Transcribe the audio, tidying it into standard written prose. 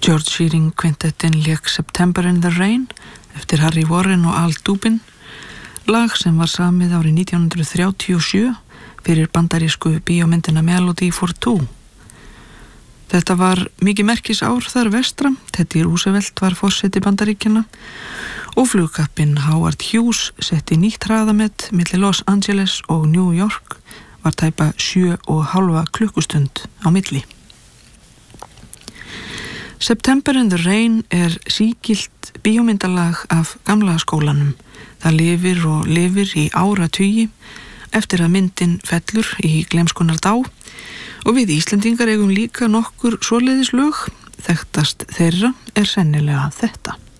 George Shearing kvintettin lék September in the Rain eftir Harry Warren og Al Dubin, lag sem var samið árið 1937 fyrir bandarísku bíómyndina Melody for Two. Þetta var mikið merkisár þar vestra. Teddy Roosevelt var forseti Bandaríkjanna og flugkappinn Howard Hughes setti nýtt hraðamet milli Los Angeles og New York, var tæpa 7,5 klukkustund á milli. September in the Rain sígilt bíómyndalag af gamla skólanum. Það lifir og lifir í áratugi eftir að myndin fellur í gleymskunnar dá og við Íslendingar eigum líka nokkur svoleiðis lög. Þekktast þeirra sennilega þetta.